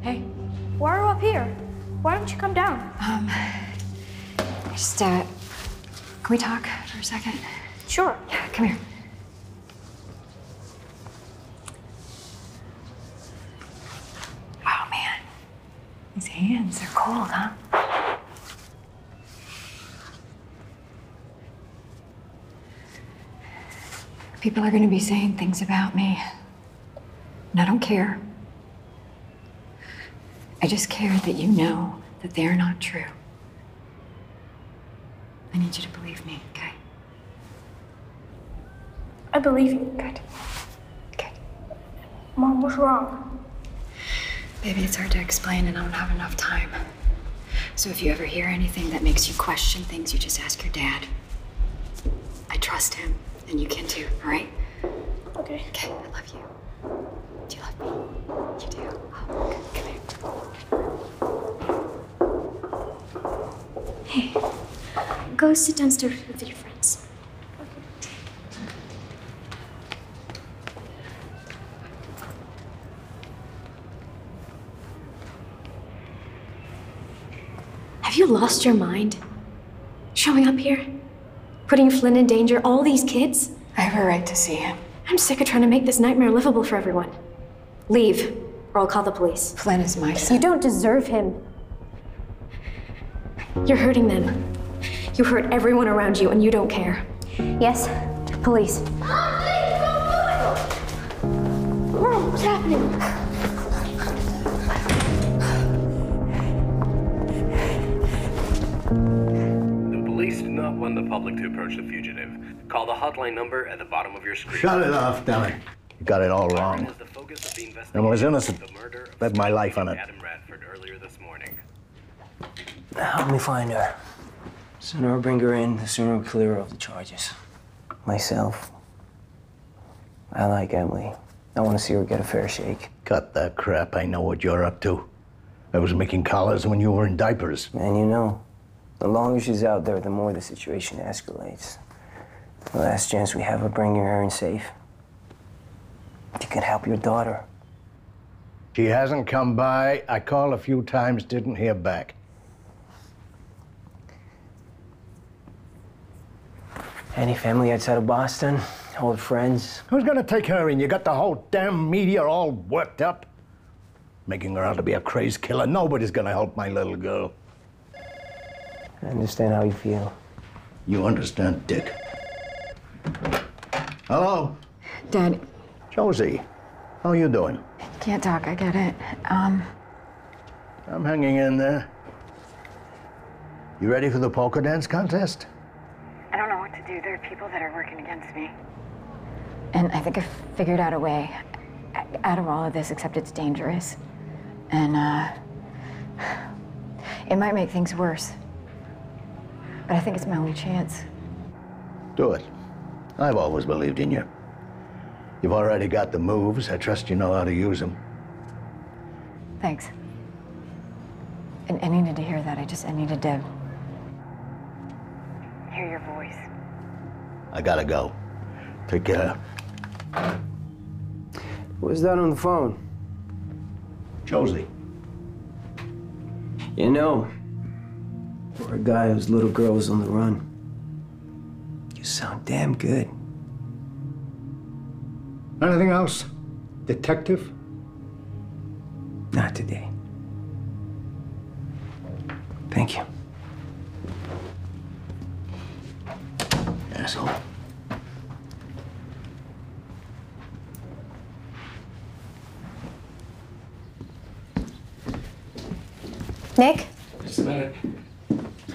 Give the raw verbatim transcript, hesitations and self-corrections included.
Hey. Why are you up here? Why don't you come down? Um, just, uh, can we talk for a second? Sure. Yeah, come here. Oh, man. These hands, they're cold, huh? People are gonna be saying things about me, and I don't care. I just care that you know that they're not true. I need you to believe me, okay? I believe you. Good. Good. Mom, what's wrong? Baby, it's hard to explain and I don't have enough time. So if you ever hear anything that makes you question things, you just ask your dad. I trust him, and you can too, all right? Okay. Okay, I love you. Do you love me? You do? Oh, good. Come here. Hey, go sit downstairs with your friends. Have you lost your mind? Showing up here? Putting Flynn in danger, all these kids? I have a right to see him. I'm sick of trying to make this nightmare livable for everyone. Leave, or I'll call the police. Flynn is my son. You don't deserve him. You're hurting them. You hurt everyone around you, and you don't care. Yes, police. Mom, what's happening? Police do not want the public to approach the fugitive. Call the hotline number at the bottom of your screen. Shut it off, damn it. You got it all wrong. Was the focus of the investigation. I was innocent. The murder of Bet my life on it. Adam Radford earlier this morning. Help me find her. The sooner I bring her in, the sooner we clear her of the charges. Myself, I like Emily. I want to see her get a fair shake. Cut that crap. I know what you're up to. I was making collars when you were in diapers. And you know, the longer she's out there, the more the situation escalates. The last chance we have of bringing her in safe. You can help your daughter. She hasn't come by. I called a few times, didn't hear back. Any family outside of Boston? Old friends? Who's gonna take her in? You got the whole damn media all worked up. Making her out to be a crazed killer. Nobody's gonna help my little girl. I understand how you feel. You understand, Dick. Hello? Dad, Josie, how you doing? can't talk, I get it. Um, I'm hanging in there. You ready for the polka dance contest? I don't know what to do. There are people that are working against me. And I think I've figured out a way out of all of this, except it's dangerous. And, uh, it might make things worse. But I think it's my only chance. Do it. I've always believed in you. You've already got the moves. I trust you know how to use them. Thanks. And I needed to hear that. I just, I needed to hear your voice. I gotta go. Take care. Who was that on the phone? Josie. You know, for a guy whose little girl was on the run, you sound damn good. Anything else, detective? Not today. Thank you. Asshole. Nick? Just a minute.